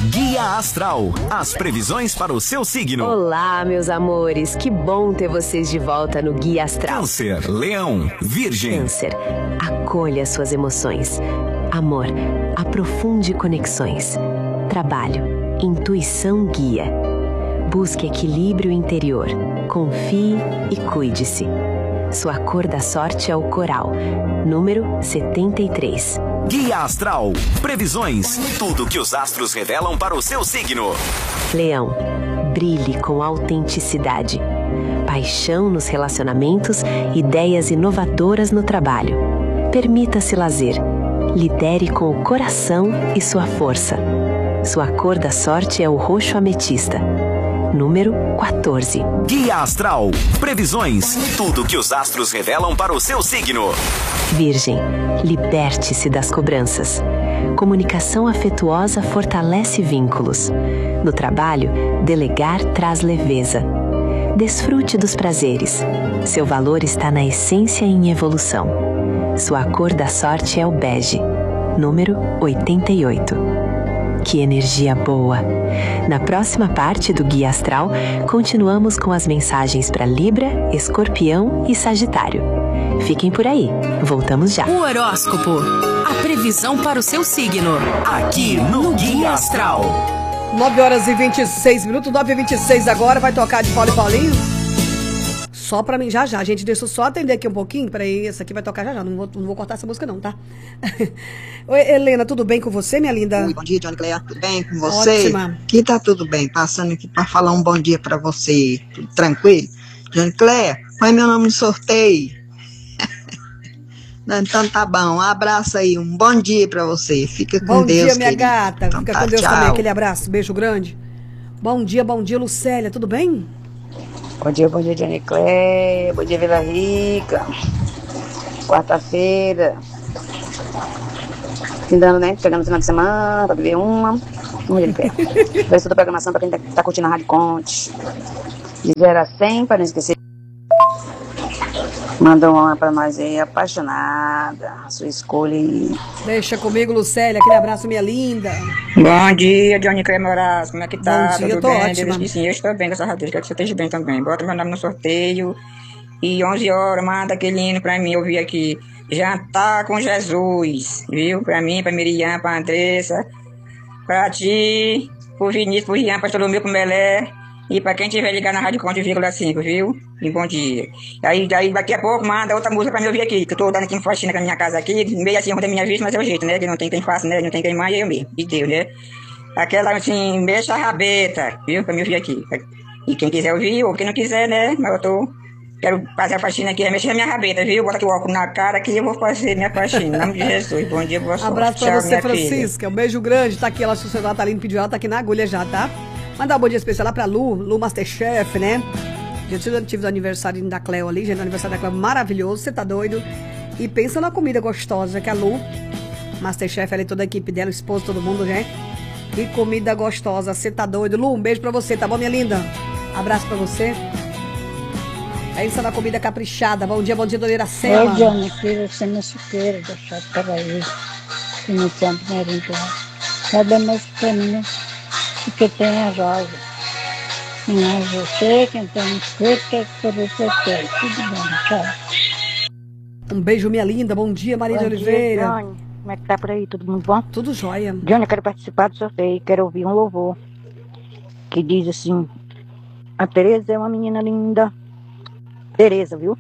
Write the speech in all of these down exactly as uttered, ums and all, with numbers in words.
Guia Astral, as previsões para o seu signo. Olá, meus amores, que bom ter vocês de volta no Guia Astral. Câncer, Leão, Virgem. Câncer, acolha suas emoções. Amor, aprofunde conexões. Trabalho, intuição guia. Busque equilíbrio interior. Confie e cuide-se. Sua cor da sorte é o coral, número setenta e três. Guia Astral, previsões, tudo que os astros revelam para o seu signo. Leão, brilhe com autenticidade. Paixão nos relacionamentos, ideias inovadoras no trabalho. Permita-se lazer. Lidere com o coração e sua força. Sua cor da sorte é o roxo ametista, número quatorze. Guia Astral, previsões, tudo que os astros revelam para o seu signo. Virgem, liberte-se das cobranças. Comunicação afetuosa fortalece vínculos. No trabalho, delegar traz leveza. Desfrute dos prazeres. Seu valor está na essência em evolução. Sua cor da sorte é o bege, número oitenta e oito. Que energia boa! Na próxima parte do Guia Astral, continuamos com as mensagens para Libra, Escorpião e Sagitário. Fiquem por aí, voltamos já. O horóscopo, a previsão para o seu signo, aqui no Guia Astral. nove horas e vinte e seis minutos, nove e vinte e seis agora, vai tocar de Paulo e Paulinho? Só pra mim, já já, gente, deixa eu só atender aqui um pouquinho, peraí, essa aqui vai tocar já já, não vou, não vou cortar essa música não, tá? Oi, Helena, tudo bem com você, minha linda? Oi, bom dia, Johnny Cleia, tudo bem com você? Ótima. Aqui tá tudo bem, passando aqui pra falar um bom dia pra você, tudo tranquilo? Johnny Cleia, põe meu nome no sorteio. Não, então tá bom, um abraço aí, um bom dia pra você, fica com bom Deus, Bom dia, minha querido. gata, Então, fica tá, com Deus tchau. também, aquele abraço, beijo grande. Bom dia, bom dia, Lucélia, tudo bem? Bom dia, bom dia, Johnny Cleia. Bom dia, Vila Rica. Quarta-feira. Findando, né? Chegando no final de semana, pra beber uma. Vamos ver, pé. Faz toda a programação pra quem tá, tá curtindo a Rádio Conte. De zero a cem, pra não esquecer. Manda uma pra nós aí, apaixonada. A sua escolha aí. Deixa comigo, Lucélia, aquele abraço, minha linda. Bom dia, Johnny Cleia Moraes. Como é que tá? Bom dia, Tudo eu tô bem? ótima. Deus, sim, eu estou bem, graças a Deus. Quero que você esteja bem também. Bota meu nome no sorteio. E onze horas, manda aquele hino pra mim ouvir aqui. Jantar com Jesus. Viu? Pra mim, pra Miriam, pra Andressa. Pra ti, pro Vinícius, pro Rian, pra todo mundo, pro Melé. E pra quem tiver ligado na Rádio Conte, vírgula cinco, viu? E bom dia. Aí, aí daqui a pouco manda outra música pra me ouvir aqui, que eu tô dando aqui uma faxina com a minha casa aqui, meio assim, onde é minha vítima, mas é o jeito, né? Que não tem quem faça, né? Não tem quem mais, é eu mesmo. E Deus, né? Aquela assim, mexa a rabeta, viu? Pra me ouvir aqui. E quem quiser ouvir, ou quem não quiser, né? Mas eu tô... Quero fazer a faxina aqui, é mexer a minha rabeta, viu? Bota aqui o óculos na cara que eu vou fazer minha faxina. Em nome de Jesus. Bom dia, boa sorte. Abraço pra Tchau, você, minha Francisca. filha. Um beijo grande. Tá aqui, ela, se o celular tá lindo, pediu ela, tá aqui na agulha já, tá? Mandar um bom dia especial lá pra Lu, Lu Masterchef, né? Gente, eu tive o aniversário da Cleo ali, gente, o aniversário da Cleo maravilhoso, você tá doido? E pensa na comida gostosa, que a Lu, Masterchef, ela e toda a equipe dela, o esposo, todo mundo, né? E comida gostosa, você tá doido? Lu, um beijo pra você, tá bom, minha linda? Abraço pra você. Pensa na comida caprichada. Bom dia, bom dia, dona Iracema. Oi, Johnny, filha, você me suqueira, deixar para aí. Iniciando primeiro então. Cada mês pra mim, porque tem a Rosa. Não é você, quem tem você, quer que você tem. Tudo bom, tchau. Um beijo, minha linda. Bom dia, Maria Bom de Oliveira. Dia, Johnny. Como é que tá por aí? Tudo muito bom? Tudo jóia. Johnny, eu quero participar do sorteio. Quero ouvir um louvor que diz assim: a Tereza é uma menina linda. Tereza, viu?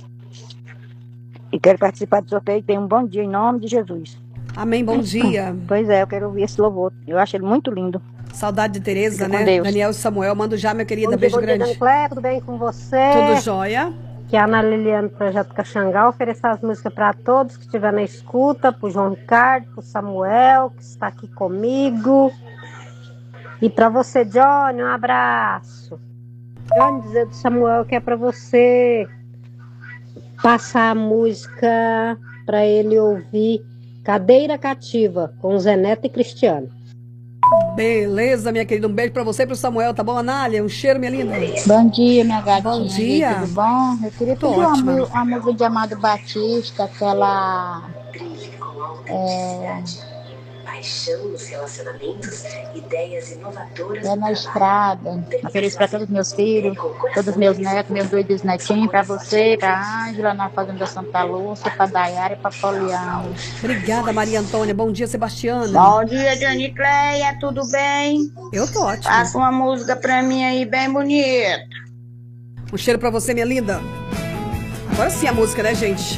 E quero participar do sorteio. Tenha um bom dia em nome de Jesus. Amém, bom dia. Pois é, eu quero ouvir esse louvor. Eu acho ele muito lindo. Saudade de Tereza, Fica né? com Deus. Daniel e Samuel, mando já, minha querida. Bom Beijo dia, bom grande. dia, Cléia, tudo bem com você? Tudo jóia. Que é a Ana Liliane do Projeto Caxangá oferecer as músicas para todos que estiver na escuta, pro João Ricardo, pro Samuel, que está aqui comigo. E para você, Johnny, um abraço. Johnny, dizer do Samuel que é para você passar a música para ele ouvir Cadeira Cativa, com Zé Neto e Cristiano. Beleza, minha querida. Um beijo pra você e pro Samuel, tá bom, Anália? Um cheiro, minha linda. Bom dia, minha gatinha. Bom dia. Tudo bom? Eu queria Tô pedir ótima. uma, uma música de Amado Batista, aquela... É, paixão nos relacionamentos, ideias inovadoras. É na estrada. Eu ofereço para todos os meus filhos, todos os meus netos, meus dois bisnetinhos, para você, para a Ângela, na Fazenda Santa Lúcia, para a Dayara e para a Poliana. Obrigada, Maria Antônia. Bom dia, Sebastiana. Bom dia, Diane Cleia. Tudo bem? Eu tô ótima. Passa uma música pra mim aí, bem bonita. Um cheiro pra você, minha linda. Agora sim a música, né, gente?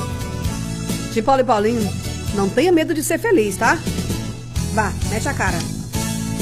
De Paulo e Paulinho, não tenha medo de ser feliz, tá? Vá, mete a cara.